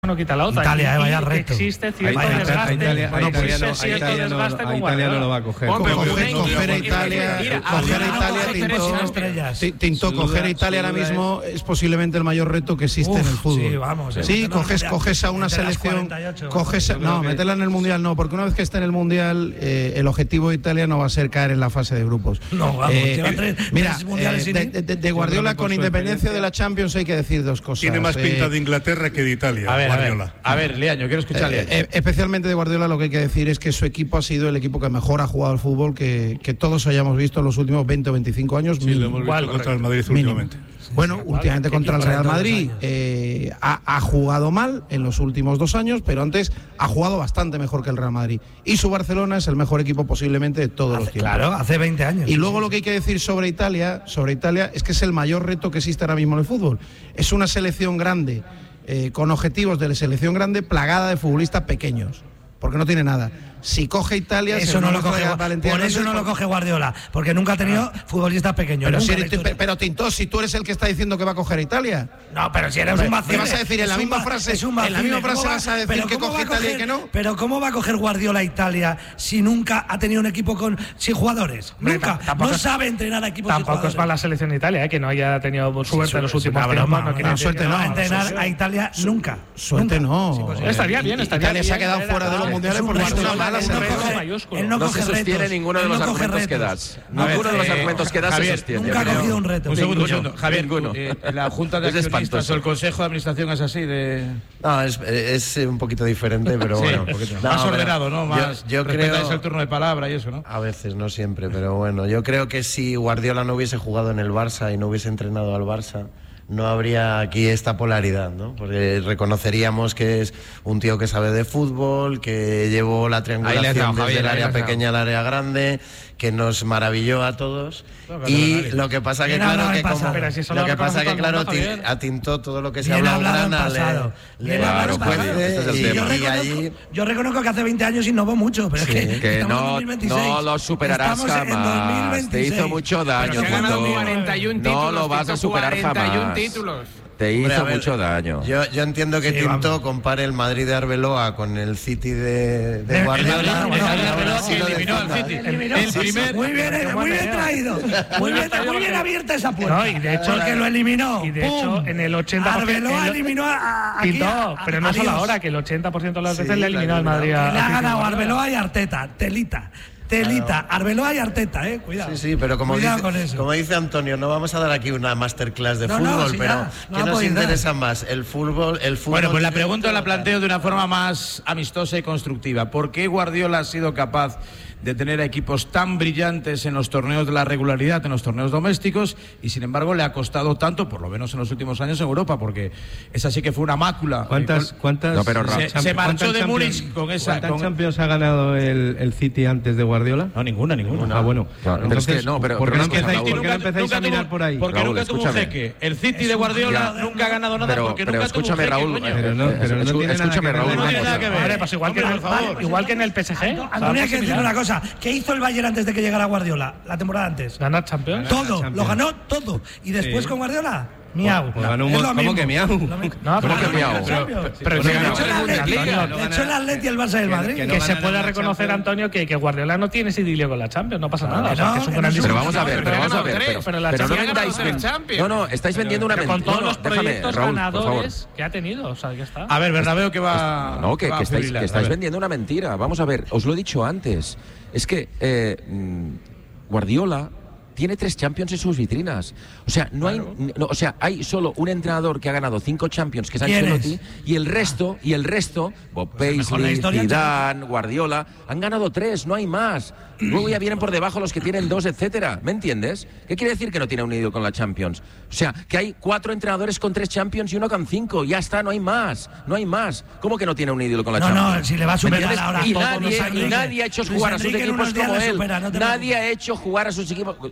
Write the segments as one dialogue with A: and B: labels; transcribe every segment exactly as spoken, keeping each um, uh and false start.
A: no quita la otra.
B: Italia,
A: y,
B: vaya
A: y
B: reto.
A: Existe cierto
C: a Italia,
A: desgaste.
C: a Italia,
A: Bueno,
C: a Italia,
A: pues
C: no,
A: existe
C: a
A: cierto
C: Italia, no,
A: desgaste
C: a
A: con
C: Italia no lo va a
A: Guardiola.
C: coger.
D: Hombre,
C: Coger,
D: coger,
C: coger a Italia,
D: Mira,
C: coger a
D: mira,
C: Italia,
D: coger
C: Tintó,
B: estrellas.
C: Tintó,
E: Sin
C: coger a
E: duda,
C: Italia
E: sin
C: ahora
E: duda
C: mismo es posiblemente el mayor reto que existe
B: Uf,
C: en el fútbol.
B: sí, vamos, eh,
C: Sí,
B: meterla
C: coges,
B: en el
C: coges a una
B: Mundial,
C: selección,
B: cuarenta y ocho,
C: coges,
E: yo creo
C: no,
E: que-
C: meterla en el mundial no, porque una vez que esté en el mundial, eh, el objetivo de Italia no va a ser caer en la fase de grupos.
B: No, vamos,
C: Eh,
B: llevan tres-
C: mira,
B: tres mundiales
C: eh,
B: sin
C: de,
B: ir.
C: de- de Guardiola
E: Yo creo que por
C: con
E: su
C: independencia
E: experiencia-
C: de la Champions hay que decir dos cosas.
F: Tiene más pinta
C: Eh,
F: de Inglaterra que de Italia,
E: A ver, a ver,
F: Guardiola.
E: a ver, Leaño, quiero escucharle.
C: Eh, eh, especialmente de Guardiola, lo que hay que decir es que su equipo ha sido el equipo que mejor ha jugado al fútbol que, que todos hayamos visto en los últimos veinte o veinticinco años.
F: Sí, lo
C: mínimo.
F: hemos visto
A: Igual,
F: contra el Madrid
C: Mínimo.
F: últimamente.
C: Bueno, últimamente contra el Real Madrid
B: años.
C: eh, ha, ha jugado mal en los últimos dos años, pero antes ha jugado bastante mejor que el Real Madrid. Y su Barcelona es el mejor equipo posiblemente de todos los
B: Hace-
C: tiempos.
B: Claro, hace veinte años.
C: Y luego lo que hay que decir sobre Italia, sobre Italia es que es el mayor reto que existe ahora mismo en el fútbol. Es una selección grande, eh, con objetivos de la selección grande, plagada de futbolistas pequeños, porque no tiene nada. Si coge Italia,
B: Eso
C: se
B: no
C: va
B: lo
C: a
B: coge,
C: traer Valentín
B: por eso
C: Hernández,
B: no lo
C: porque-
B: coge Guardiola, porque nunca ha tenido futbolistas pequeños.
C: Pero,
B: nunca
C: si
B: en la
C: eres-
B: historia.
C: pero Tintó, si tú eres el que está diciendo que va a coger a Italia.
B: No, pero si eres
C: Hombre,
B: un vacile.
C: ¿qué vas a decir? En
B: Es
C: la
B: un
C: misma
B: va-
C: frase-
B: es un
C: en la
B: vacile.
C: misma frase
B: ¿Cómo va-
C: vas a decir
B: pero
C: que
B: cómo
C: coge
B: va a
C: Italia y
B: coger-
C: que no?
B: Pero ¿cómo va a coger Guardiola a Italia si nunca ha tenido un equipo con sin jugadores?
A: Hombre,
B: Nunca.
A: tam- tampoco
B: No
A: es-
B: sabe entrenar a equipos sin
A: Tampoco es
B: jugadores.
A: para la selección de Italia, ¿eh? Que no haya tenido suerte en los
B: Es una
A: últimos
B: broma,
A: tiempos.
B: no,
A: No, quiere
C: no,
A: decir
C: suerte
A: que
B: no va a
C: no,
B: entrenar
C: su-
B: a Italia nunca.
C: Suerte
B: Nunca.
C: no.
B: Es imposible.
A: Estaría bien, estaría
C: Italia se ha
A: bien,
C: quedado
A: era-
C: fuera de los
A: es
C: mundiales
B: un
C: porque ha
B: reto,
C: hecho una
B: él
C: mala
B: no
C: selección.
B: coge-
A: mayúsculo.
B: él no
G: No
B: coge
G: se sostiene
B: retos,
G: ninguno de
B: él
G: los
B: no coge
G: argumentos que
B: retos.
G: das.
B: No
G: Ninguno
B: coge-
G: de los
E: eh,
G: argumentos que das
E: Javier,
G: se sostiene.
B: Nunca ha
G: Creo.
B: cogido un reto.
E: Un segundo, un
G: Ninguno,
E: segundo. Javier,
G: ninguno.
E: eh, la Junta de
G: Es
E: Accionistas
G: espantoso.
E: o el Consejo de Administración es así de...
H: No, es, es un poquito diferente, pero
E: Sí,
H: bueno.
E: un poquito.
H: No,
E: más
H: pero
E: ordenado, ¿no? Más
H: yo, yo
E: respetáis
H: creo,
E: el turno de palabra y eso, ¿no?
H: a veces, no siempre, pero bueno, yo creo que si Guardiola no hubiese jugado en el Barça y no hubiese entrenado al Barça, no habría aquí esta polaridad, ¿no? Porque reconoceríamos que es un tío que sabe de fútbol, que llevó la
E: Ahí le has
H: triangulación
E: dado,
H: desde
E: Javier,
H: el
E: ahí le
H: área
E: has dado.
H: pequeña al área grande, que nos maravilló a todos.
E: Claro,
H: Y
E: claro,
H: lo que pasa que
B: Bien
H: claro
B: hablado
H: que
B: en
H: como
B: pasado.
A: Pero si eso
H: lo
A: lo
H: que
A: reconoce
H: pasa que
A: todo el
H: claro
A: mundo,
H: ti-
A: Javier.
H: a Tintó todo lo que se
B: Bien
H: habla en
B: hablado en
H: Grana
B: pasado.
H: le,
B: Bien
H: le
B: hablado en
H: puede-
B: pasado.
G: Este es el
H: y-
B: Yo
G: tema.
H: y
B: reconozco,
H: allí
B: yo reconozco que hace veinte años innovó mucho, pero
H: Sí.
B: es que,
G: Que
B: estamos en
G: no,
B: dos mil veintiséis.
G: no lo superarás
B: Estamos en
G: jamás. Te
B: dos mil veintiséis.
G: hizo mucho daño.
D: Pero se ha ganado
G: Tintó.
D: cuarenta y uno
G: No
D: títulos,
G: lo vas a
D: Tito,
G: superar
D: cuarenta y uno
G: jamás.
D: títulos.
G: Te
H: Hombre,
G: hizo
H: a ver,
G: mucho daño.
H: Yo, yo entiendo que
B: Sí,
H: Tintó
B: vamos.
H: compare el Madrid de Arbeloa con el City de, de
B: De-
H: Guardiola.
B: de- de-
H: Bueno,
B: de-
H: ahora
E: Arbeloa
H: sí
E: que
H: lo
E: eliminó al
H: defienda,
E: City.
H: ¿eh?
B: Eliminó.
E: El primer-
B: Muy bien, muy bien traído. Muy bien, muy bien abierta esa puerta.
A: No, y de hecho-
B: Porque lo eliminó.
A: Y de
B: ¡Pum!
A: hecho, en el ochenta por ciento.
B: Arbeloa
A: en el-
B: eliminó a, a, aquí
A: Pintó,
B: a-
A: pero no
B: a
A: solo
B: Dios.
A: ahora, que el ochenta por ciento de las
H: Sí,
A: veces le ha
H: la
A: eliminado al Madrid. a-
B: Le ha
A: a
B: ganado
A: Guardiola.
B: Arbeloa y Arteta. Telita. Telita. Arbeloa y Arteta, eh. Cuidado.
H: Sí, sí, pero como
B: Cuidado
H: dice,
B: con eso.
H: como dice Antonio, no vamos a dar aquí una masterclass de
B: No, no,
H: fútbol,
B: sí,
H: pero
B: ya, no
H: ¿qué
B: la
H: nos
B: podéis dar.
H: interesa más? El fútbol, el fútbol.
E: Bueno, pues la
H: directo,
E: pregunta la planteo de una forma más amistosa y constructiva. ¿Por qué Guardiola ha sido capaz de tener a equipos tan brillantes en los torneos de la regularidad, en los torneos domésticos, y sin embargo le ha costado tanto, por lo menos en los últimos años en Europa? Porque esa sí que fue una mácula.
C: ¿Cuántas,
E: Eh,
C: cuántas
G: No, pero Ra-
E: se, se marchó
C: cuántas
E: de
C: Champions-
E: Múnich con esa...
C: ¿Cuántas
E: con-
C: Champions ha ganado el, el City antes de Guardiola?
E: No, ninguna, ninguna.
C: Ah, bueno.
G: Claro, pero es que no, pero-
C: ¿por qué
G: pero
C: no
G: una cosa,
C: empezáis,
G: Raúl.
C: por qué no empezáis a mirar
E: tuvo-
C: por ahí?
E: Porque
G: Raúl,
E: nunca tuvo un
G: escúchame.
E: jeque. El City
B: Es
E: de
B: un
E: Guardiola
G: Ya.
E: nunca ha ganado nada
G: Pero,
E: porque
G: pero
E: nunca
G: escúchame,
E: tuvo un jeque,
G: Raúl.
E: coño.
C: Pero no,
G: eh,
C: pero no
G: escu-
C: tiene nada
G: escúchame,
C: que ver
G: Raúl,
C: con
G: una
E: tiene nada
G: cosa.
E: que ver.
A: Hombre, pues igual que, en el,
E: Por favor.
A: igual que en el P S G.
B: Antonio, hay que decir una cosa. ¿Qué hizo el Bayern antes de que llegara Guardiola? La temporada antes.
A: Ganar Champions.
B: Todo,
C: Champions.
B: lo ganó todo. Y después
C: Sí.
B: con Guardiola, miau.
C: Pues ganó un
B: Es
C: mo-
B: lo
C: ¿cómo
B: mismo.
C: que miau?
B: Lo mismo.
A: No,
G: ¿Cómo
A: pero-
G: que miau?
A: Pero, pero
C: Bueno,
A: si
B: Le
A: ganó
B: echó el
A: la
B: Atleti,
A: Bundesliga.
B: le echó el Atleti y el Barça del Madrid.
C: que no
A: Que se
C: ganan
A: puede
C: la
A: reconocer,
C: Champions.
A: Antonio, que, que Guardiola no tiene ese idilio con la Champions, no pasa nada.
B: que
A: O sea,
B: no,
A: que es un
B: que no
A: grandísimo-
G: Pero vamos a ver,
D: Pero
G: pero
D: ha
G: vamos a
D: ganado
G: ver.
D: tres,
G: Pero,
A: pero la
G: pero no
A: Champions-
G: vendáis.
D: ha ganado tres
G: men-
D: Champions.
G: No, no, estáis vendiendo una
A: Pero
G: mentira.
A: con todos
G: No,
A: los
G: no, déjame,
A: proyectos
G: Raúl, por favor.
A: ganadores que ha tenido, o sea, que está.
E: A ver, Bernabéu que va...
G: No, que,
E: va
G: que
E: a
G: estáis,
E: fibrilar.
G: que
E: A
G: estáis
E: ver.
G: vendiendo una mentira. Vamos a ver, os lo he dicho antes. Es que eh, mm, Guardiola tiene tres Champions en sus vitrinas. O sea, no hay, no, o sea, hay solo un entrenador que ha ganado cinco Champions, que es
B: ¿Quién
G: Ancelotti,
B: es?
G: y el resto, y el resto, Bob
B: mejor la
G: Paisley,
B: historia,
G: Zidane, Guardiola, han ganado tres, no hay más. Luego ya vienen por debajo los que tienen dos, etcétera. ¿Me entiendes? ¿Qué quiere decir que no tiene un ídolo con la Champions? O sea, que hay cuatro entrenadores con tres Champions y uno con cinco. Ya está, no hay más. No hay más. ¿Cómo que no tiene un ídolo con la
B: No,
G: Champions?
B: no, si le va a
G: ¿Me
B: superar
G: entiendes?
B: ahora
G: y
B: todo
G: nadie,
B: Luis
G: y
B: Enrique.
G: nadie ha hecho
B: Luis
G: jugar a sus
B: Enrique en
G: equipos
B: unos días
G: como
B: le
G: él.
B: supera, no te
G: nadie
B: preocupes.
G: ha hecho jugar a sus equipos.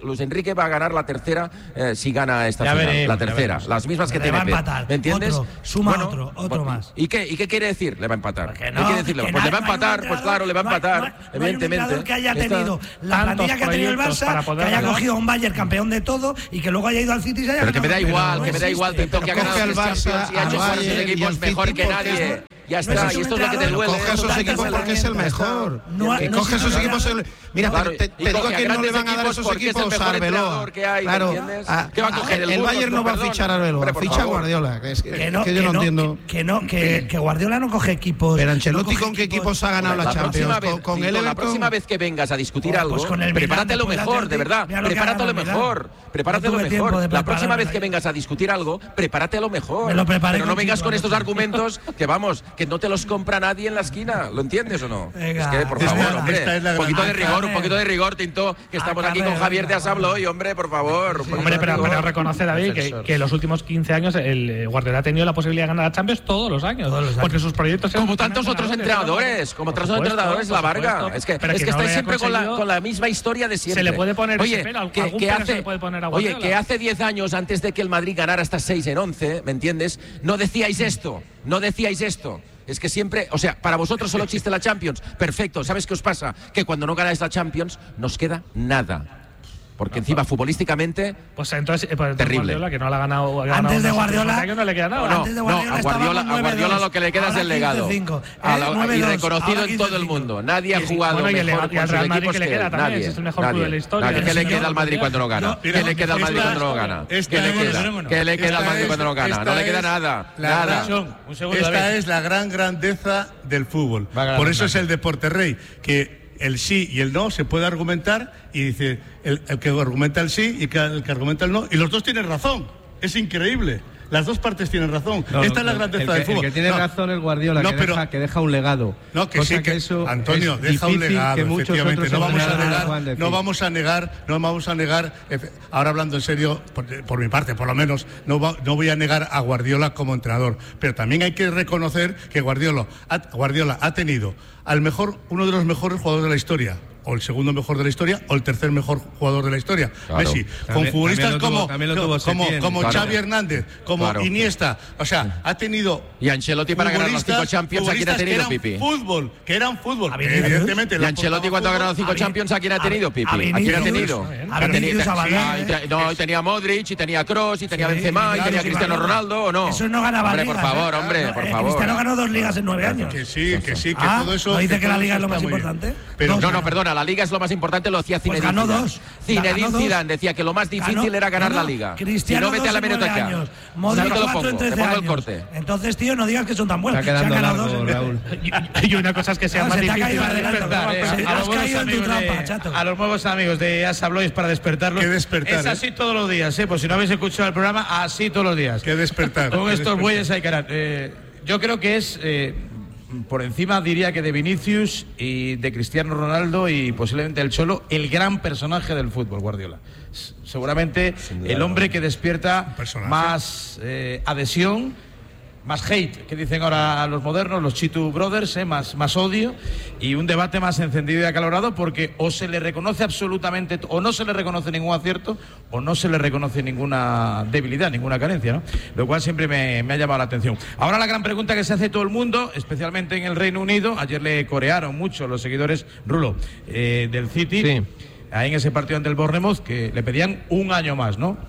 G: Luis Enrique va a ganar la tercera eh, si gana esta
E: Ya
G: final,
E: veremos,
G: la
E: ya
G: tercera,
E: veremos.
G: las mismas que
B: Le
G: tiene
B: va a
G: Pep.
B: empatar.
G: ¿Me entiendes?
B: Otro, suma otro, otro más.
G: ¿Y qué, ¿Y qué quiere decir? Le va a empatar.
B: Que
G: ¿Qué
B: no,
G: quiere decir?
B: que
G: Pues le va a
B: no hay un
G: empatar, pues
B: entrenador-
G: claro, le va a
B: no hay-
G: empatar,
B: no hay- no hay un
G: evidentemente.
B: entrenador que haya
G: Está-
B: tenido la
A: tantos
B: plantilla que ha tenido el
A: proyectos para
B: Barça,
A: poder
B: que haya
A: ganar.
B: cogido a un Bayern campeón de todo y que luego haya ido al City y se haya
G: Pero que me da
B: ganado.
G: igual,
B: No
G: que me da
B: existe.
G: igual, Tito, que ha
C: Pero
G: ganado
C: coge al
G: tres
C: Barça,
G: Champions y ha
C: al
G: hecho con
C: Bayern
G: sus
C: y
G: equipos
C: al
G: mejor
C: City
G: que
C: porque
G: nadie.
C: es-
G: Ya
B: no
G: está,
B: es
G: y
B: un
G: esto es lo que te
B: entrenador,
G: duele.
C: Coge a esos
B: Tantas
C: equipos porque es el
B: herramientas.
C: mejor.
B: No,
C: Y
B: no
C: coge
B: es
C: esos
B: un
C: equipos.
B: entrenador.
C: Mira,
G: Claro,
C: te, te-
G: y
C: te digo
G: coge a
C: que no le
G: grandes
C: van a dar
G: equipos
C: esos
G: porque es el
C: equipos
G: mejor
C: a Arbeloa.
G: entrenador que hay, ¿me
C: Claro,
G: entiendes?
C: a-
G: ¿Qué va a coger, el
C: el
G: Burgos,
C: Bayern no va a
G: perdón?
C: fichar a Arbeloa,
G: Hombre, por
C: ficha a
G: favor.
C: Guardiola. Que, es que,
B: Que no,
C: que yo no, entiendo.
B: Que, no, que, que Guardiola no coge equipos.
C: Pero
B: no
C: Ancelotti,
B: coge
C: ¿con qué equipos ha ganado la,
G: La
C: Champions?
G: próxima vez,
C: Con, con
G: Tito,
C: el
G: la
C: Everton.
G: próxima vez que vengas a discutir
B: Oh,
G: algo,
B: pues con el Milán,
G: prepárate lo
B: después del
G: mejor, de
B: Atleti,
G: verdad.
B: mira lo que
G: Prepárate
B: ha
G: lo
B: ganado el
G: mejor.
B: Milán.
G: Prepárate
B: No
G: lo
B: tuve tiempo
G: mejor.
B: de
G: La próxima
B: prepararme
G: vez que
B: ayer.
G: vengas a discutir algo, prepárate a lo mejor.
B: Me lo preparé
G: Pero no
B: con
G: vengas
B: Tito,
G: con
B: no
G: estos
B: sé.
G: argumentos que vamos, que no te los compra nadie en la esquina. ¿Lo entiendes o no?
B: Venga.
G: Es que, por
B: Esta
G: favor,
B: es la-
G: hombre.
D: esta es la
G: Un poquito de
B: gran-
G: rigor, un
B: Carrer.
G: poquito de rigor, Tinto, que estamos aquí
B: Carrer,
G: con Javier de
B: venga,
G: Asablo
B: vamos.
G: hoy, hombre, por favor. un
A: Hombre,
G: poquito de
A: pero,
G: rigor.
A: pero reconoce, David, que, que los últimos quince años el eh, Guardiola ha tenido la posibilidad de ganar la Champions todos los años.
B: Todos los años.
A: Porque sus proyectos eran
G: Como tantos
A: ganadores,
G: otros
A: ganadores,
G: entrenadores, como
A: por
G: otros
A: supuesto,
G: entrenadores, la
A: por
G: Varga.
A: supuesto.
G: Es que,
A: Pero
G: es que
A: no lo
G: estáis
A: haya
G: siempre con la,
A: conseguido,
G: con la misma historia de siempre.
A: le puede poner
G: Oye,
A: ese pero,
G: que,
A: algún
G: que
A: pero se
G: hace,
A: le puede poner a
G: oye,
A: Guardiola.
G: que hace diez años, antes de que el Madrid ganara hasta seis en once, ¿me entiendes? No decíais esto, no decíais esto. Es que siempre, o sea, para vosotros solo existe la Champions. Perfecto, ¿sabes qué os pasa? Que cuando no ganáis la Champions, nos queda nada. Porque encima, futbolísticamente,
A: Pues entonces, eh, pues entonces
G: Terrible.
A: Guardiola, que no la ha ganado. ha ganado
B: Antes de
A: unos
B: Guardiola-
A: últimos años, no le queda nada.
G: No,
B: Antes de
G: no,
B: Guardiola
G: a
B: estábamos
G: Guardiola, a
B: nueve
G: Guardiola
B: dos.
G: lo que le queda es
B: Ahora
G: el legado.
B: quince cinco.
G: A
B: Eh,
G: la-
B: nueve
G: y
B: dos.
G: reconocido
B: Ahora
G: en todo el
B: quince cinco.
G: mundo. Nadie ha jugado
A: Bueno, y el-
G: mejor
A: y
G: con
A: al
G: sus
A: Real Madrid
G: equipos
A: que le
G: que
A: queda
G: él.
A: también,
G: Nadie,
A: si es el mejor
G: nadie.
A: club de la historia.
G: Nadie. ¿Qué le
B: Señor,
G: queda al Madrid cuando no gana?
D: No,
G: ¿Qué
D: mira,
G: le queda al Madrid
D: esta-
G: cuando no gana?
D: esta
G: ¿Qué le
D: es-
G: queda? ¿Qué le queda al Madrid
D: Esta
G: cuando no
D: es-
G: gana? No le
D: esta
G: queda
D: es
G: nada.
D: la
G: Nada.
D: gran-
E: Un segundo,
D: Esta
E: David.
D: es la gran grandeza del fútbol.
E: Va a ganar
D: Por eso
E: Fernando.
D: es el deporte rey, que el sí y el no se puede argumentar y dice el, el que argumenta el sí y que- el que argumenta el no, y los dos tienen razón. Es increíble. Las dos partes tienen razón.
F: No,
D: Esta es la
F: el-
D: grandeza
F: el que,
D: del fútbol.
F: El que tiene
D: No,
F: razón es Guardiola,
D: no,
F: que,
D: pero-
F: deja, que deja un legado.
D: No, que
F: Cosa
D: sí, que,
F: eso
D: Antonio,
F: es
D: deja un
F: difícil
D: legado,
F: que muchos
D: efectivamente.
F: otros
D: No vamos a
F: entrenadores
D: negar,
F: puedan decir.
D: no vamos a negar, no vamos a negar, efe- ahora hablando en serio, por, por mi parte, por lo menos, no, va- no voy a negar a Guardiola como entrenador, pero también hay que reconocer que Guardiola, ha, Guardiola ha tenido al mejor, uno de los mejores jugadores de la historia, o el segundo mejor de la historia, o el tercer mejor jugador de la historia,
G: Claro.
D: Messi, con
F: También-
D: futbolistas
F: también lo tuvo-
D: como,
F: también lo
D: no,
F: tuvo
D: como,
F: Setién.
D: como
G: Claro.
D: Xavi Hernández, como
G: Claro.
D: Iniesta, o sea, ha tenido
G: Y Ancelotti para ganar los cinco
D: futbolistas-
G: Champions, ¿a quién ha
D: futbolistas que
G: tenido,
D: eran
G: Pipi?
D: Fútbol, que eran fútbol.
B: A
D: que
B: Vinicius.
D: evidentemente
G: ¿Y
D: le
G: Ancelotti
D: aportaba
G: cuando ha ganado
D: fútbol.
G: cinco
B: A Vin-
G: Champions, a quién ha
B: a-
G: tenido,
B: a
G: Pipi? ¿A quién ha
B: Vinicius,
G: tenido?
B: a
G: Ha tenido-
B: Vinicius, a
G: Ah,
B: Valverde.
G: y te- No, y tenía Modric, y tenía Kroos, y tenía
B: Sí,
G: Benzema, y
B: claro,
G: tenía
B: sí,
G: Cristiano
B: claro.
G: Ronaldo, ¿o no?
B: Eso no ganaba
G: Hombre,
B: ligas,
G: por favor,
B: ¿eh?
G: hombre,
B: No,
G: por
B: eh,
G: favor.
B: Cristiano ganó dos ligas en nueve años.
D: Que sí, que sí, que
B: Ah,
D: todo eso.
B: ¿no dice que la
D: todo
B: Liga
D: eso
B: es lo
D: está
B: más
D: muy bien.
B: importante?
D: Pero
B: Dos
G: No, no,
B: ganó.
G: perdona, la Liga es lo más importante, lo decía
B: Pues
G: Zinedine
B: ganó
G: Zidane.
B: dos.
G: Zinedine
B: Ganó dos.
G: Zidane decía que lo más difícil
B: Ganó-
G: era ganar
B: no,
G: la
B: no,
G: Liga.
B: Cristiano
G: Si no, vete a la
B: dos en nueve
G: hemeroteca.
B: años,
G: No
B: Modric
G: te lo
B: cuatro
G: pongo,
B: en
G: te
B: trece
G: pongo el
B: años.
G: corte.
B: Entonces, tío, no digas que son tan buenos.
F: Está
B: Se han
F: quedando
B: ganado
F: largo,
B: dos en-
F: Raúl.
A: Y, y una cosa es que sea
B: No,
A: más
B: se te ha
A: difícil
B: caído
A: de
B: adelante,
A: despertar.
B: Raúl,
A: ¿eh?
B: pues,
A: A
B: has
A: los buenos
B: caído en tu
A: amigos
B: trampa,
A: de-
B: chato.
E: A los nuevos amigos de Asablois para despertarlos.
D: Qué despertar,
E: Es
D: ¿eh?
E: así todos los días, ¿eh? Pues si no habéis escuchado el programa, así todos los días.
D: Que despertar.
E: Con
D: que
E: estos
D: despertar.
E: bueyes hay que ganar. Eh, yo creo que es, eh, por encima diría que de Vinicius y de Cristiano Ronaldo y posiblemente el Cholo, el gran personaje del fútbol, Guardiola. S- Seguramente el hombre que despierta
D: personaje.
E: más eh, adhesión, más hate, que dicen ahora los modernos, los Chitu Brothers, eh, más, más odio y un debate más encendido y acalorado, porque o se le reconoce absolutamente, t- o no se le reconoce ningún acierto, o no se le reconoce ninguna debilidad, ninguna carencia, ¿no? Lo cual siempre me, me ha llamado la atención. Ahora la gran pregunta que se hace todo el mundo, especialmente en el Reino Unido, ayer le corearon mucho los seguidores, Rulo, eh, del City,
F: Sí.
E: ahí en ese partido ante el Bournemouth, que le pedían un año más, ¿no?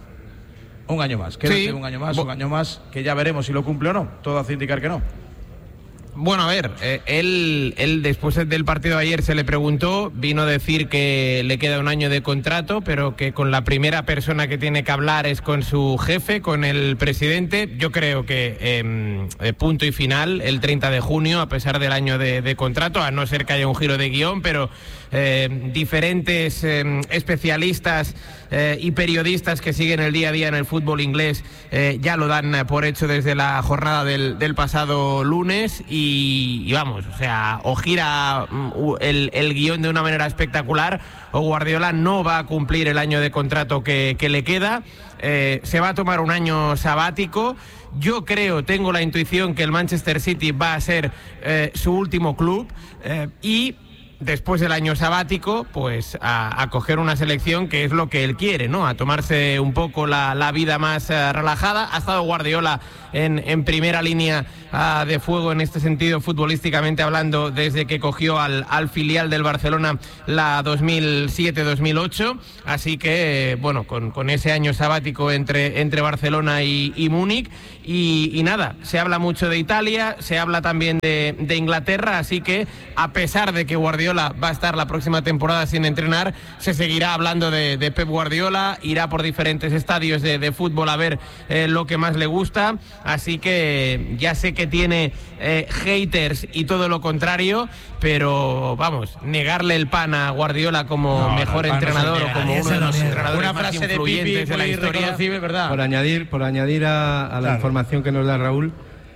E: Un año más, quédate
I: Sí.
E: un año más,
I: Bo-
E: un año más, que ya veremos si lo cumple o no. Todo hace indicar que no.
I: Bueno, a ver, eh, él, él después del partido de ayer se le preguntó, vino a decir que le queda un año de contrato, pero que con la primera persona que tiene que hablar es con su jefe, con el presidente. Yo creo que eh, eh, punto y final el treinta de junio, a pesar del año de, de contrato, a no ser que haya un giro de guión, pero eh, diferentes eh, especialistas eh, y periodistas que siguen el día a día en el fútbol inglés eh, ya lo dan eh, por hecho desde la jornada del, del pasado lunes y, y vamos, o sea, o gira mm, u- el, el guión de una manera espectacular o Guardiola no va a cumplir el año de contrato que, que le queda, eh, se va a tomar un año sabático. Yo creo, tengo la intuición que el Manchester City va a ser eh, su último club eh, y después del año sabático, pues a, a coger una selección que es lo que él quiere, ¿no? A tomarse un poco la, la vida más uh, relajada. Ha estado Guardiola en, en primera línea uh, de fuego en este sentido, futbolísticamente hablando, desde que cogió al, al filial del Barcelona la dos mil siete dos mil ocho. Así que, bueno, con, con ese año sabático entre, entre Barcelona y, y Múnich. Y, y nada, se habla mucho de Italia, se habla también de, de Inglaterra, así que a pesar de que Guardiola va a estar la próxima temporada sin entrenar, se seguirá hablando de, de Pep Guardiola, irá por diferentes estadios de, de fútbol a ver eh, lo que más le gusta, así que ya sé que tiene eh, haters y todo lo contrario, pero vamos, negarle el pan a Guardiola como
F: no,
I: mejor
F: no,
I: entrenador
F: no
I: o como uno de los entrenadores
F: una
I: más
F: frase
I: influyentes
F: de, Pipi,
I: de la historia,
F: ¿verdad?
J: Por añadir, por añadir a, a la
F: claro.
J: información que nos da Raúl,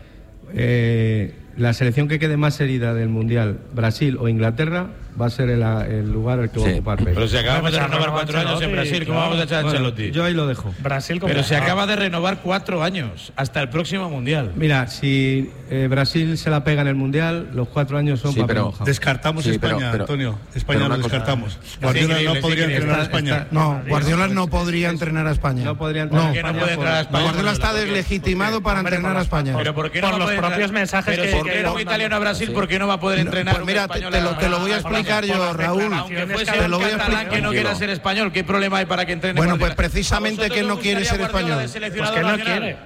J: eh, la selección que quede más herida del Mundial, Brasil o Inglaterra, va a ser el, el lugar al que va a ocupar Pep.
F: Pero si acabamos de renovar cuatro años en Brasil, ¿cómo vamos a echar a Ancelotti?
J: Bueno, yo ahí lo dejo.
A: Brasil como
F: Pero se acaba de renovar cuatro años, hasta el próximo Mundial.
J: Mira, si eh, Brasil se la pega en el Mundial, los cuatro años son
G: Sí,
J: papel
G: pero-
J: mojado.
D: Descartamos
G: Sí,
D: España,
G: pero- pero-
D: Antonio.
G: pero
D: España
G: una
D: lo
G: cosa-
D: descartamos. Guardiola
F: increíble,
D: no podría
F: es increíble.
D: entrenar a
J: Está-
D: España.
J: está-
C: No, Guardiola no podría entrenar a España.
J: No podría entrenar
C: No.
J: a
F: ¿Por qué no
J: España
F: puede entrar a
J: por-
F: España?
C: Guardiola está deslegitimado para
A: Hombre,
C: entrenar a España.
F: Pero ¿por qué
A: Por
F: no va a
A: los
F: poder
A: propios
F: entrar?
A: mensajes
F: Pero
A: que-
F: ¿por
A: que
F: qué
A: ha
F: un
A: dado
F: italiano a Brasil?
A: sí.
F: ¿Por qué no va a poder entrenar?
C: Pues
F: un
C: mira, te,
F: español
C: te lo,
F: a-
C: te lo voy a
F: a-
C: explicar
F: a-
C: yo, Raúl.
F: Aunque fuese
C: Te
F: un
C: lo voy a
F: catalán
C: explicar.
F: que no quiera ser español, ¿qué problema hay para que entrene?
C: Bueno,
F: Guardiola?
C: pues precisamente
F: ¿A vosotros
C: que no
F: os
C: quiere
F: gustaría
C: ser
F: Guardiola de
C: español.
F: seleccionador
A: Pues que no
F: nacional?
A: quiere.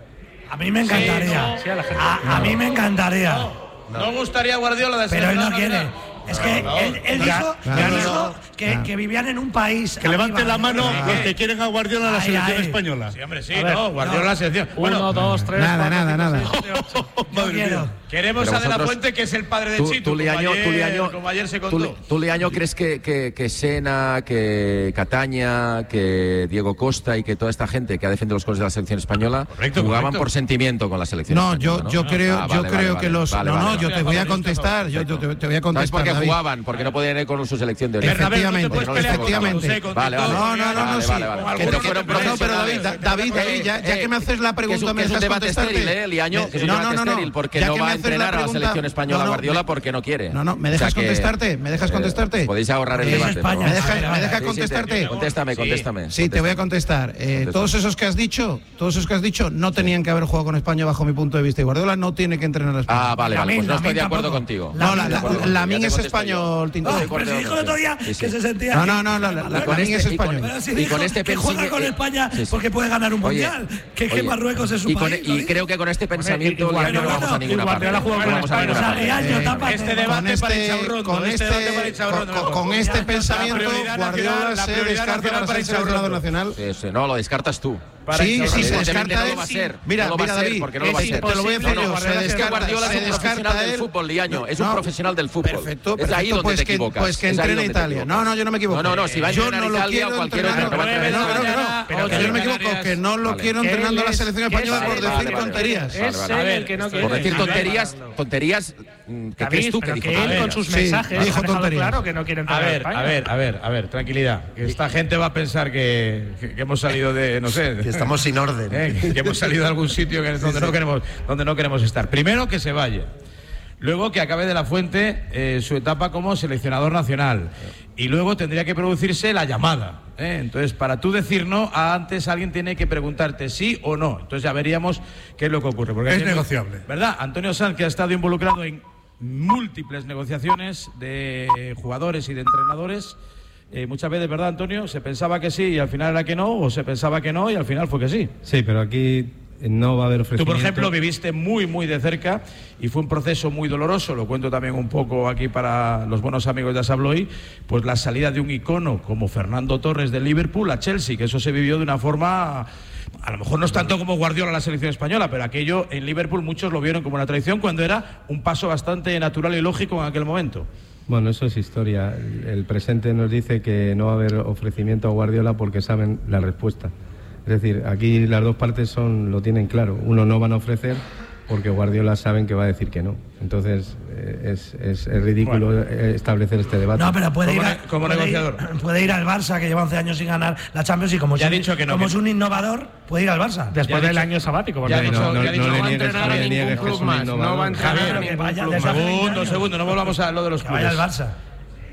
B: A mí me encantaría.
A: Sí, a la gente.
B: A, a mí me encantaría.
F: No gustaría Guardiola de
B: Pero él no
F: seleccionador
B: quiere.
F: nacional.
B: Es que
F: No,
B: él, él
F: no,
B: dijo,
C: claro,
B: él
C: no,
B: dijo
C: no.
B: que,
C: Claro.
B: que vivían en un país.
D: Que levanten
B: arriba.
D: la mano
B: Ah.
D: los que quieren a Guardiola en la
B: Ay,
D: selección
B: ay.
D: española.
F: Sí, hombre, sí,
A: A ver,
F: no, Guardiola la selección.
A: Uno,
F: Bueno,
A: dos, tres.
C: Nada,
A: cuatro,
C: nada,
A: cinco,
C: nada.
A: seis, siete, ocho.
B: Yo quiero.
F: queremos
G: Pero
F: a De La
G: vosotros-
F: Fuente, que es el padre de
G: Tú,
F: Chitu,
G: tú,
F: como
G: Liaño,
F: ayer-
G: tú, Liaño,
F: como ayer se
G: tú,
F: contó.
G: tú, Liaño, ¿crees que, que, que Sena, que Cataña, que Diego Costa y que toda esta gente que ha defendido los colores de la selección española
F: Correcto,
G: jugaban
F: correcto.
G: por sentimiento con la selección
C: No,
G: española?
C: yo, yo creo,
G: Ah,
C: yo
G: vale,
C: creo
G: vale,
C: que los.
G: vale,
C: no,
G: vale,
C: no,
G: vale.
C: yo te voy a contestar. Yo, yo te, te voy a
G: ¿Sabes
C: contestar.
G: por qué
C: David.
G: jugaban? Porque no podían ir con su selección de origen.
F: Bernabéu, tú te
C: Efectivamente,
F: puedes pelear con
C: efectivamente.
F: José, con
G: Vale,
F: Tito,
G: vale.
C: No, no, no, no,
G: Vale,
C: sí.
G: vale, vale.
C: Que
F: Alguno
C: te-
F: que te
C: no, no,
F: parece
C: pero David,
F: Bernabéu.
C: Da- David, David, ya, ya que me haces la
G: Que es
C: pregunta,
G: un-
C: me
G: que es un
C: dejas
G: debate
C: contestarte.
G: estéril, ¿eh, Liaño?
C: Me-
G: Que es un
C: no,
G: debate
C: no, no,
G: estéril, porque
C: ya
G: no
C: que
G: va
C: me
G: a
C: haces la
G: entrenar a la
C: pregunta-
G: selección española
C: no, no,
G: Guardiola
C: me-
G: porque no quiere.
C: No, no, ¿me
G: O sea
C: dejas
G: que,
C: contestarte? ¿Me dejas
G: eh,
C: contestarte?
G: Podéis ahorrar el
B: Es
G: debate.
B: España,
G: ¿no?
C: ¿Me dejas,
B: Vale,
C: ¿me
B: vale.
C: dejas
G: Sí, sí,
C: contestarte?
G: te- Contéstame,
F: Sí.
G: contéstame.
C: Sí, te voy a
G: contéstame.
C: contestar. Eh,
G: Contesta.
C: todos esos que has dicho, todos esos que has dicho, no tenían que haber jugado con España bajo mi punto de vista. Y Guardiola no tiene que entrenar a España.
G: Ah, vale, vale.
B: Lamin,
G: Pues no estoy
B: Lamin
G: de acuerdo
B: tampoco.
G: contigo.
C: No, la,
G: Estoy de
C: la,
G: acuerdo
C: la,
G: contigo.
C: Lamin
G: Ya te
C: es
G: contesto
C: español,
G: yo.
C: Tinto.
B: No,
G: Estoy de
B: pero si
G: acuerdo
B: dijo el otro día
G: Sí, sí.
B: que se sentía.
C: No, no, no, la, la, la-
G: Y con
C: Lamin es
G: este- y con-
C: español.
B: Pero si
G: Y
B: dijo
G: con este
B: que juega
G: pensami-
B: con
G: eh,
B: España
G: sí, sí.
B: porque puede ganar un
G: Oye,
B: mundial. Que es que
G: oye,
B: Marruecos es su
G: y con-
B: país.
G: y
B: lo digo.
G: creo que con este pensamiento
A: y
G: ya no
A: Guardiola-
G: vamos a
A: y
G: ninguna parte.
A: Guardiola juega
G: No
A: con
G: vamos a
A: España.
G: ninguna
B: O sea,
G: parte.
B: Liaño,
C: Eh,
B: tápate.
F: Este
C: con
F: debate para
C: este,
F: Inchaurrondo,
C: con
F: este debate para
C: este,
F: Inchaurrondo,
C: con,
F: no.
C: con este
B: Ya,
C: pensamiento,
F: prioridad
C: Guardiola
F: nacional, la
C: se
F: prioridad
C: descarta
F: nacional
C: para
F: para
C: ser seleccionador nacional.
G: Sí, sí, no, lo descartas tú.
F: Para
C: Sí,
F: Inchaurrondo.
C: sí, se
G: Evidentemente
C: descarta
G: no
C: él.
G: lo va a ser.
C: Mira,
G: no lo va
C: mira,
G: a ser
C: David,
G: porque no lo va a
A: es
G: ser.
C: te lo voy a decir
A: imposible,
C: yo.
A: Guardiola
C: Se
A: es que
G: Es que
C: descarta,
G: Guardiola es
C: se
G: un
C: descarta
G: profesional del
C: él.
G: fútbol, Liaño. Es un
C: No,
G: profesional del fútbol.
C: Perfecto,
G: Es ahí
C: perfecto,
G: donde
C: pues
G: te
C: que,
G: equivocas.
C: pues que
G: Es ahí
C: entrene
G: donde te
C: Italia.
G: equivocas.
C: No, no, yo no me equivoco.
G: No, no, no, si va a
C: yo
G: entrenar
C: no lo
G: Italia
C: quiero
G: o cualquier
C: entrenar.
G: otro que va a
C: No,
G: entrenar
C: no, no, no,
G: Italia,
C: no.
F: pero
C: Que yo no me equivoco,
F: Canarias.
C: que no lo
G: Vale.
C: quiero
A: Que
C: entrenando a la
A: él es-
C: selección
A: que
C: española
A: es
C: por decir
A: imposible.
C: tonterías.
A: Es
G: Vale, vale.
A: él
F: A ver,
A: el que no
F: estoy-
A: quiere.
G: Por decir
A: A ver,
G: tonterías, tonterías mm, que
A: David,
G: crees tú que
A: pero
G: dijo
A: que él
G: tonterías.
A: con sus
C: Sí,
A: mensajes
C: dijo
A: ha dejado
C: tonterías.
A: claro que no quiere
F: A
A: entrenar a
F: ver,
A: España.
F: a ver, a ver, a ver, tranquilidad. Que esta gente va a pensar que, que- que hemos salido de, no sé,
H: Que estamos sin orden.
F: eh, que hemos salido de algún sitio que, donde, no queremos, donde no queremos estar. Primero, que se vaya. Luego, que acabe De La Fuente eh, su etapa como seleccionador nacional. Y luego tendría que producirse la llamada. ¿eh? Entonces, para tú decir no, antes alguien tiene que preguntarte sí o no. Entonces ya veríamos qué es lo que ocurre. Porque
D: Es
F: hay gente-
D: negociable.
F: ¿Verdad? Antonio Sanz, que ha estado involucrado en múltiples negociaciones de jugadores y de entrenadores. Eh, muchas veces, ¿verdad, Antonio? Se pensaba que sí y al final era que no, o se pensaba que no y al final fue que sí.
J: Sí, pero aquí no va a haber
F: Tú,
J: ofrecimiento.
F: por ejemplo, viviste muy, muy de cerca y fue un proceso muy doloroso, lo cuento también un poco aquí para los buenos amigos de Asabloy, pues la salida de un icono como Fernando Torres de Liverpool a Chelsea, que eso se vivió de una forma, a lo mejor no es tanto como Guardiola a la selección española, pero aquello en Liverpool muchos lo vieron como una traición cuando era un paso bastante natural y lógico en aquel momento.
J: Bueno, eso es historia. El, el presente nos dice que no va a haber ofrecimiento a Guardiola porque saben la respuesta. Es decir, aquí las dos partes son lo tienen claro. Uno no van a ofrecer porque Guardiola saben que va a decir que no. Entonces eh, es, es, es ridículo
F: Bueno.
J: eh, establecer este debate.
B: No, pero puede ir,
F: Como
B: a-
F: ne- como
B: puede
F: negociador.
B: ir- puede ir al Barça, que lleva once años sin ganar la Champions, y como,
F: Ya
B: es,
F: ha
B: un-
F: dicho que no,
B: como
F: que
B: es
F: no.
B: un innovador, puede ir al Barça.
A: Después
F: Ya ha
A: del
F: dicho-
A: año sabático. porque
F: ya ha
A: no-
F: dicho-
J: no, no,
F: ya ha dicho-
J: no
F: no
J: le
F: va a
J: niegues,
F: entrenar
J: no
F: a
J: le
F: ningún
J: niegues que
F: club
J: es un
F: más,
J: innovador.
I: no va a entrenar
B: Javier,
I: a
B: que
I: ningún
B: vaya
I: club
B: de
I: más.
B: esa-
F: Segundo, segundo, no volvamos a lo de los
B: Que vaya al
F: clubes.
B: Barça.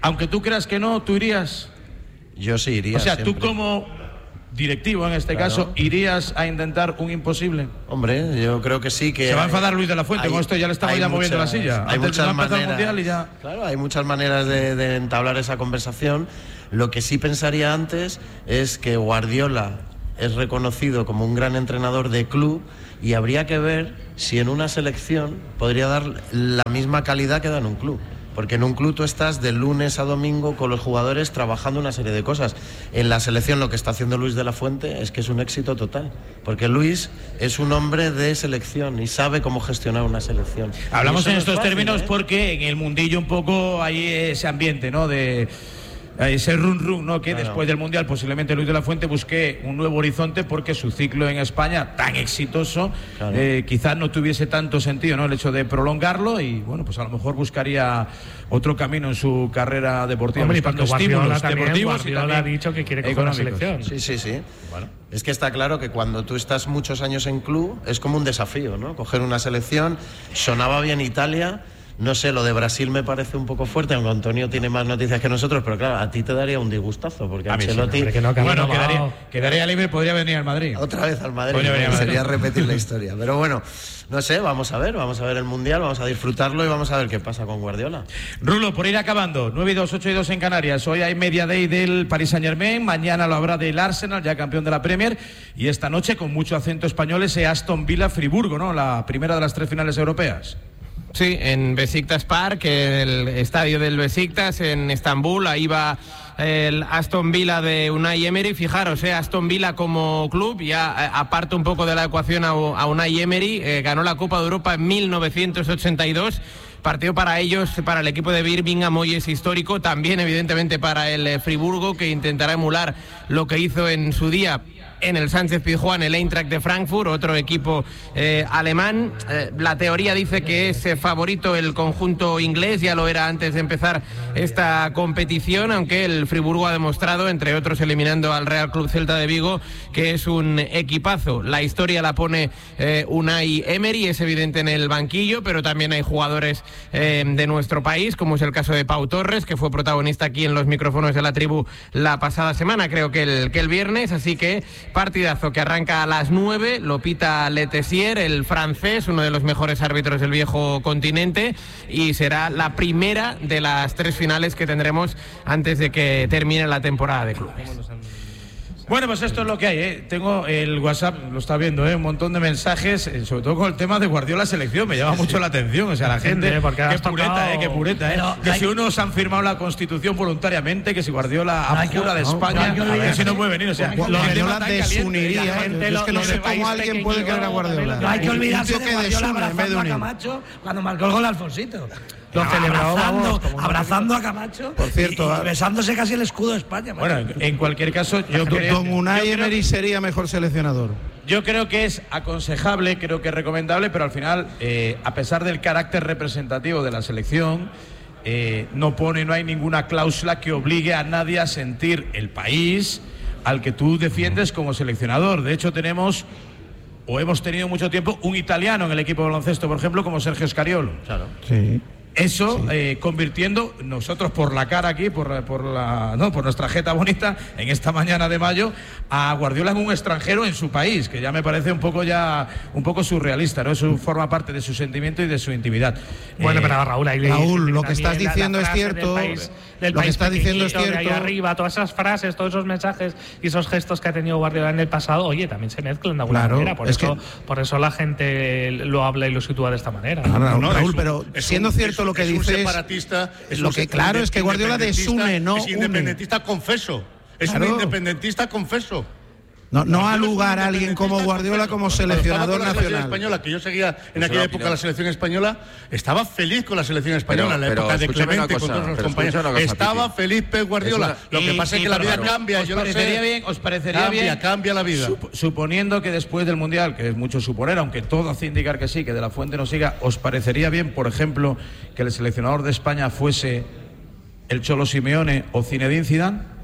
E: aunque tú creas que no, ¿tú irías?
H: Yo sí iría.
E: O sea,
H: siempre.
E: tú como directivo en este
H: Claro.
E: caso, ¿irías a intentar un imposible?
H: Hombre, yo creo que sí que...
E: Se va a
H: hay-
E: enfadar Luis de la Fuente,
H: hay-
E: con esto ya le estamos
H: hay
E: ya moviendo
H: muchas-
E: la silla.
H: Hay
E: Antes
H: muchas
E: no ha empezado el
H: maneras,
E: Mundial y ya...
H: Claro, hay muchas maneras de, de entablar esa conversación. Lo que sí pensaría antes es que Guardiola es reconocido como un gran entrenador de club y habría que ver si en una selección podría dar la misma calidad que da en un club. Porque en un club tú estás de lunes a domingo con los jugadores trabajando una serie de cosas. En la selección lo que está haciendo Luis de la Fuente es que es un éxito total. Porque Luis es un hombre de selección y sabe cómo gestionar una selección.
E: Hablamos
H: Y eso
E: en
H: no es
E: estos
H: fácil,
E: términos
H: ¿eh?
E: porque en el mundillo un poco hay ese ambiente, ¿no? De ese run run, ¿no? Que
H: Claro.
E: después del Mundial posiblemente Luis de la Fuente busque un nuevo horizonte porque su ciclo en España tan exitoso
H: Claro.
E: eh, quizás no tuviese tanto sentido, ¿no? El hecho de prolongarlo y bueno, pues a lo mejor buscaría otro camino en su carrera deportiva.
A: Hombre, y
E: buscando
A: porque Guardiola
E: estímulos
A: también,
E: deportivos
A: Guardiola
E: y también
A: ha dicho que quiere coger una
E: económicos.
A: selección.
H: Sí, sí, sí. Es que está claro que cuando tú estás muchos años en club es como un desafío, ¿no? Coger una selección. Sonaba bien Italia. No sé, lo de Brasil me parece un poco fuerte, aunque Antonio tiene más noticias que nosotros, pero claro, a ti te daría un disgustazo, porque
E: A mí sí,
H: Ancelotti...
A: hombre, que no, que
E: Bueno,
A: no,
E: quedaría,
A: no.
E: quedaría libre, podría venir al Madrid.
H: Otra vez al Madrid,
E: Podría venir al Madrid.
H: sería repetir la historia. Pero bueno, no sé, vamos a ver, vamos a ver el Mundial, vamos a disfrutarlo y vamos a ver qué pasa con Guardiola.
E: Rulo, por ir acabando, nueve y dos, ocho y dos en Canarias. Hoy hay media day del Paris Saint-Germain, mañana lo habrá del Arsenal, ya campeón de la Premier, y esta noche, con mucho acento español, ese Aston Villa-Friburgo, ¿no? La primera de las tres finales europeas.
I: Sí, en Besiktas Park, el estadio del Besiktas en Estambul, ahí va el Aston Villa de Unai Emery. Fijaros, eh, Aston Villa como club, ya eh, aparto un poco de la ecuación a, a Unai Emery, eh, ganó la Copa de Europa en mil novecientos ochenta y dos. Partido para ellos, para el equipo de Birmingham, hoy es histórico, también evidentemente para el eh, Friburgo, que intentará emular lo que hizo en su día en el Sánchez Pizjuán, el Eintracht de Frankfurt, otro equipo eh, alemán. Eh, la teoría dice que es eh, favorito el conjunto inglés, ya lo era antes de empezar esta competición, aunque el Friburgo ha demostrado, entre otros eliminando al Real Club Celta de Vigo, que es un equipazo. La historia la pone eh, Unai Emery, es evidente en el banquillo, pero también hay jugadores eh, de nuestro país, como es el caso de Pau Torres, que fue protagonista aquí en los micrófonos de la tribu la pasada semana, creo que el, que el viernes, así que partidazo que arranca a las nueve, lo pita Le Tessier, el francés, uno de los mejores árbitros del viejo continente, y será la primera de las tres finales que tendremos antes de que termine la temporada de clubes.
E: Bueno, pues esto es lo que hay, ¿eh? Tengo el WhatsApp, lo está viendo, ¿eh? Un montón de mensajes, eh, sobre todo con el tema de Guardiola selección, me llama sí, mucho sí. la atención, o sea, la gente,
A: gente porque
E: qué
A: has
E: pureta,
A: tocado...
E: ¿eh? Qué pureta, ¿eh?
A: Pero
E: que
A: hay...
E: si unos han firmado la Constitución voluntariamente, que si Guardiola
A: no,
E: abjura de
A: no,
E: España,
A: no, no,
E: a ver
A: no,
E: si no puede venir, o sea,
C: lo Guardiola desuniría,
A: la gente,
C: es que no sé cómo alguien puede querer a Guardiola.
B: No hay que olvidarse
C: un tío
B: de
C: que
B: Guardiola
C: desune en vez de
B: abrazando a
C: unir.
B: Camacho cuando marcó el gol Alfonsito.
A: Lo
B: no,
A: celebró,
B: abrazando,
A: vamos,
B: abrazando a Camacho
C: Por cierto,
B: y, y besándose casi el escudo de España.
E: Bueno, en, en cualquier caso, yo creo,
C: Don Unai
E: yo creo
C: Emery sería mejor seleccionador.
E: Yo creo que es aconsejable, creo que es recomendable, pero al final, eh, a pesar del carácter representativo de la selección, eh, no pone, no hay ninguna cláusula que obligue a nadie a sentir el país al que tú defiendes como seleccionador. De hecho, tenemos, o hemos tenido mucho tiempo, un italiano en el equipo de baloncesto, por ejemplo, como Sergio Scariolo.
H: Claro.
C: Sí.
E: Eso,
C: sí.
E: eh, convirtiendo nosotros por la cara aquí, por, por, la, no, por nuestra jeta bonita, en esta mañana de mayo, a Guardiola en un extranjero en su país, que ya me parece un poco ya un poco surrealista, ¿no? Eso forma parte de su sentimiento y de su intimidad.
A: Bueno,
E: eh,
A: pero Raúl, ahí
C: Raúl, lo que estás
A: la,
C: diciendo
A: la
C: es cierto.
A: Del país, del
C: lo que
A: país
C: estás diciendo es
A: de ahí
C: cierto.
A: arriba, todas esas frases, todos esos mensajes y esos gestos que ha tenido Guardiola en el pasado, oye, también se mezclan de alguna
C: Claro,
A: manera. Por
C: es
A: eso,
C: que...
A: por eso la gente lo habla y lo sitúa de esta manera.
C: Claro, Raúl,
D: no,
C: Raúl
D: un,
C: pero siendo
D: un,
C: cierto
D: es,
C: lo que
D: es
C: dices,
D: es
C: lo que claro es que Guardiola desune, no
D: es independentista
C: une.
D: confeso. Es
C: claro.
D: un independentista confeso.
C: No, no ha lugar a alguien como Guardiola como seleccionador
D: la
C: nacional.
D: selección española, que yo seguía en
G: Eso
D: aquella
G: la
D: época
G: opinión.
D: la selección española, estaba feliz con la selección española,
G: Pero-
D: en la
G: pero
D: época de
G: escúchame
D: Clemente,
G: una
D: con
G: cosa,
D: todos los
G: pero
D: compañeros.
G: escúchame una cosa,
D: Estaba
G: Pipi.
D: feliz Pep Guardiola.
G: Es una-
D: Lo que
E: Y-
D: pasa es
E: y
D: que la vida
E: perdona,
D: cambia,
E: ¿os
D: yo lo
E: parecería
D: sé.
E: bien, os parecería
D: Cambia,
E: bien,
D: cambia la vida.
E: sup- suponiendo que después del Mundial, que es mucho suponer, aunque todo hace indicar que sí, que De la Fuente no siga, ¿os parecería bien, por ejemplo, que el seleccionador de España fuese el Cholo Simeone o Zinedine Zidane?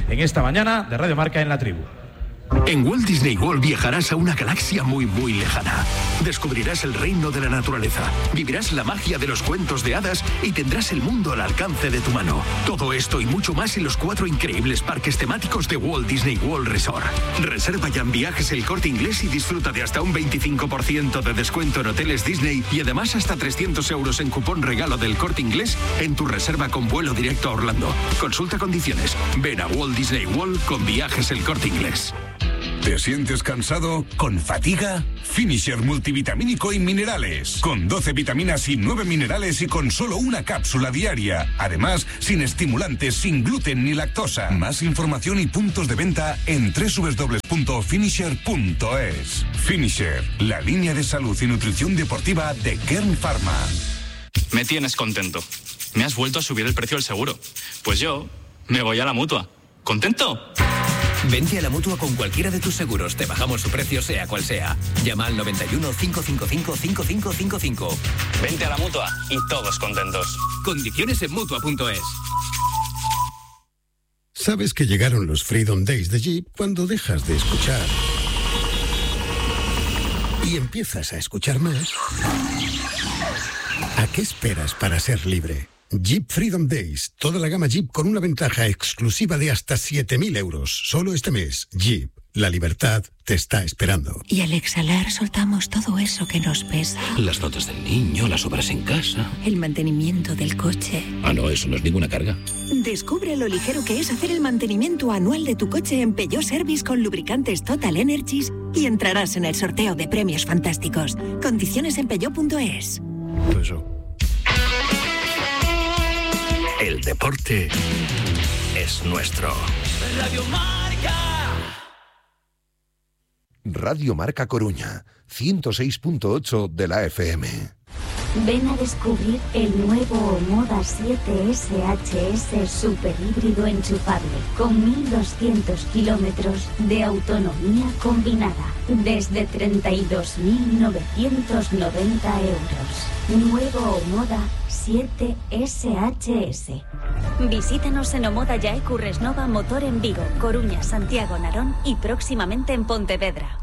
F: en esta mañana de Radio Marca en La Tribu.
K: En Walt Disney World viajarás a una galaxia muy muy lejana. Descubrirás el reino de la naturaleza, vivirás la magia de los cuentos de hadas y tendrás el mundo al alcance de tu mano. Todo esto y mucho más en los cuatro increíbles parques temáticos de Walt Disney World Resort. Reserva ya en Viajes El Corte Inglés y disfruta de hasta un veinticinco por ciento de descuento en hoteles Disney y además hasta trescientos euros en cupón regalo del Corte Inglés en tu reserva con vuelo directo a Orlando. Consulta condiciones. Ven a Walt Disney World con Viajes El Corte Inglés.
L: ¿Te sientes cansado? ¿Con fatiga? Finisher multivitamínico y minerales. Con doce vitaminas y nueve minerales y con solo una cápsula diaria. Además, sin estimulantes, sin gluten ni lactosa. Más información y puntos de venta en doble u doble u doble u punto finisher punto es. Finisher, la línea de salud y nutrición deportiva de Kern Pharma.
M: Me tienes contento. Me has vuelto a subir el precio del seguro. Pues yo me voy a la Mutua. ¿Contento?
N: Vente a la Mutua con cualquiera de tus seguros. Te bajamos su precio sea cual sea. Llama al noventa y uno, cinco cinco cinco, cinco cinco cinco cinco.
M: Vente a la Mutua y todos contentos.
N: Condiciones en Mutua punto es.
O: Sabes que llegaron los Freedom Days de Jeep cuando dejas de escuchar y empiezas a escuchar más. ¿A qué esperas para ser libre? Jeep Freedom Days. Toda la gama Jeep con una ventaja exclusiva de hasta siete mil euros. Solo este mes. Jeep. La libertad te está esperando.
P: Y al exhalar soltamos todo eso que nos pesa.
Q: Las notas del niño, las obras en casa.
P: El mantenimiento del coche.
Q: Ah, no, eso no es ninguna carga.
P: Descubre lo ligero que es hacer el mantenimiento anual de tu coche en Peugeot Service con lubricantes Total Energies y entrarás en el sorteo de premios fantásticos. Condiciones en Peugeot punto es.
O: Eso.
K: El deporte es nuestro.
R: Radio Marca.
S: Radio Marca Coruña, ciento seis punto ocho de la F M.
T: Ven a descubrir el nuevo Omoda siete S H S super híbrido enchufable con mil doscientos kilómetros de autonomía combinada desde treinta y dos mil novecientos noventa euros. Nuevo Omoda siete S H S. Visítanos en Omoda Yaecu Resnova Motor en Vigo, Coruña, Santiago, Narón y próximamente en Pontevedra.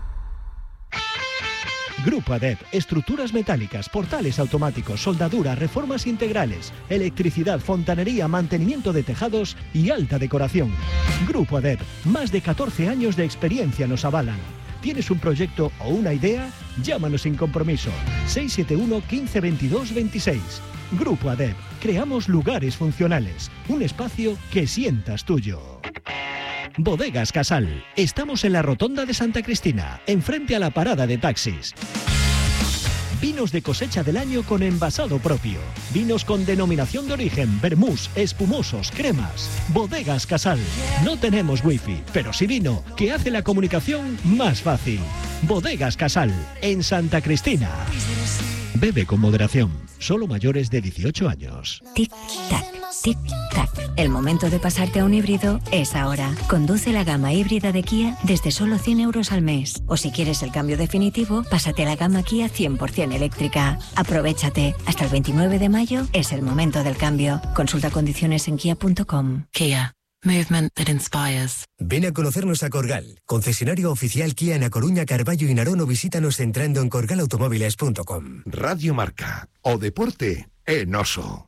U: Grupo A D E P, estructuras metálicas, portales automáticos, soldadura, reformas integrales, electricidad, fontanería, mantenimiento de tejados y alta decoración. Grupo A D E P, más de catorce años de experiencia nos avalan. ¿Tienes un proyecto o una idea? Llámanos sin compromiso. seis siete uno, quince, veintidós, veintiséis. Grupo A D E P, creamos lugares funcionales, un espacio que sientas tuyo. Bodegas Casal. Estamos en la Rotonda de Santa Cristina, enfrente a la parada de taxis. Vinos de cosecha del año con envasado propio. Vinos con denominación de origen, vermús, espumosos, cremas. Bodegas Casal. No tenemos wifi, pero sí vino, que hace la comunicación más fácil. Bodegas Casal, en Santa Cristina. Bebe con moderación. Solo mayores de dieciocho años.
V: Tic-tac, tic-tac. El momento de pasarte a un híbrido es ahora. Conduce la gama híbrida de Kia desde solo cien euros al mes. O si quieres el cambio definitivo, pásate a la gama Kia cien por ciento eléctrica. Aprovéchate. Hasta el veintinueve de mayo es el momento del cambio. Consulta condiciones en kia punto com.
W: Kia. Movement that inspires.
X: Ven a conocernos a Corgal, concesionario oficial Kia en A Coruña, Carballo y Narón, o visítanos entrando en corgal automóviles punto com.
S: Radio Marca, o deporte en oso.